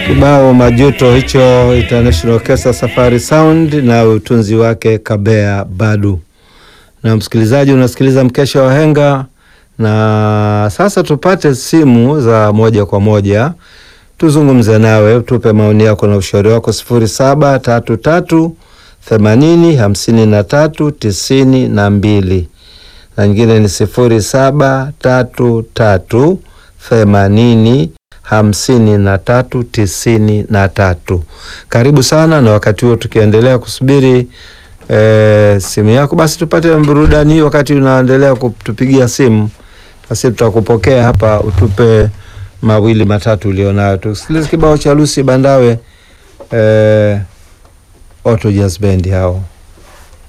Kibao Majuto hicho, International Orchestra Safari Sound na utunzi wake Kabea Badu. Na msikilizaji, unasikiliza Mkesha wa Henga, na sasa tupate simu za moja kwa moja. Tuzungumze nawe, tupe maoni yako na ushauri wako 0733 80 53 92. Na nyingine ni 0733 80 53 93. Karibu sana, na wakati huo tukiendelea kusubiri simu yako, basi tupate burudani wakati unaendelea kutupigia simu. Basi tutakupokea hapa, utupe mawili matatu ulionayo. Tusikilize kibao cha Lucy Bandawe, Auto Jazz Band hao.